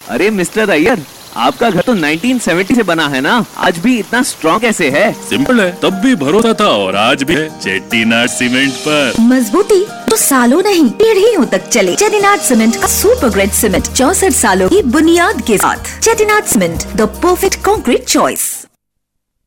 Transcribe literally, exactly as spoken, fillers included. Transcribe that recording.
अरे मिस्टर अय्यर, आपका घर तो नाइनटीन सेवेंटी से बना है ना, आज भी इतना स्ट्रॉन्ग कैसे है? सिंपल है, तब भी भरोसा था और आज भी है चेट्टीनाड सीमेंट पर। मजबूती तो सालों नहीं पीढ़ियों तक चले। चेट्टीनाड सीमेंट का सुपर ग्रेड सीमेंट चौसठ सालों की बुनियाद के साथ। Chettinad cement, the perfect concrete choice.